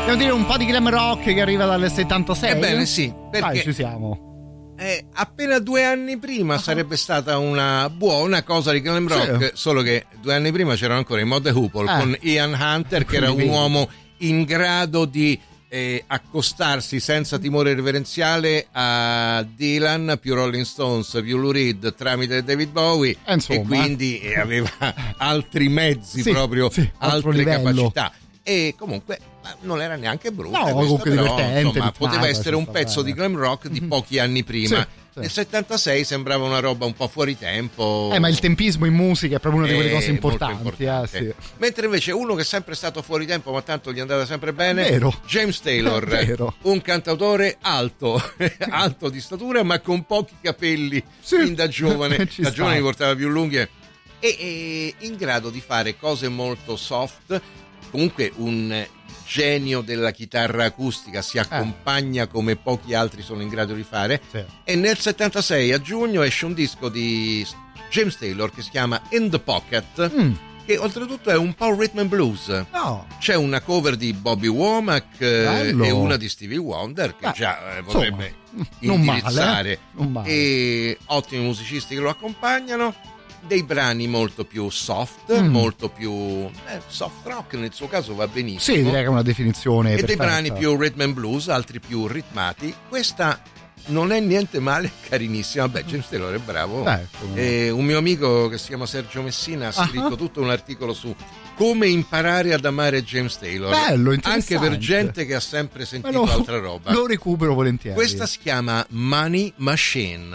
Devo dire un po' di glam rock che arriva dal 76. Ebbene sì, perché dai, ci siamo. Appena 2 anni prima sarebbe stata una buona cosa di glam rock, Sì. solo che 2 anni prima c'erano ancora i Mod the Hoople con Ian Hunter, che era un Vedi. uomo in grado di accostarsi senza timore reverenziale a Dylan, più Rolling Stones, più Lou Reed, tramite David Bowie, insomma, e quindi aveva altri mezzi, sì, proprio sì, altro altre livello. capacità. E comunque non era neanche brutta, No, questa, comunque però, divertente, insomma, ritmata, poteva essere un ci sta pezzo bene. di glam rock di pochi anni prima. Sì, sì. Nel 76 sembrava una roba un po' fuori tempo. Ma il tempismo in musica è proprio una di quelle cose molto importanti. importante. Sì. Mentre invece uno che è sempre stato fuori tempo, ma tanto gli è andata sempre bene, Vero. James Taylor, Vero. un cantautore alto, alto di statura, ma con pochi capelli, Sì. fin da giovane. Ci Da sta. giovane li portava più lunghi e in grado di fare cose molto soft. Comunque un genio della chitarra acustica, si accompagna come pochi altri sono in grado di fare. Sì. E nel 76 a giugno esce un disco di James Taylor che si chiama In the Pocket, che oltretutto è un po' rhythm and blues. No. C'è una cover di Bobby Womack Bello. e una di Stevie Wonder che già potrebbe non male, indirizzare. non male. E ottimi musicisti che lo accompagnano. Dei brani molto più soft, molto più soft rock, nel suo caso va benissimo. Sì, direi che è una definizione E perfetta. dei brani più rhythm and blues, altri più ritmati. Questa non è niente male, carinissima. Beh, James Taylor è bravo. Come Un mio amico che si chiama Sergio Messina ha scritto tutto un articolo su come imparare ad amare James Taylor. Bello, anche interessante. per gente che ha sempre sentito altra roba. Lo recupero volentieri. Questa si chiama Money Machine.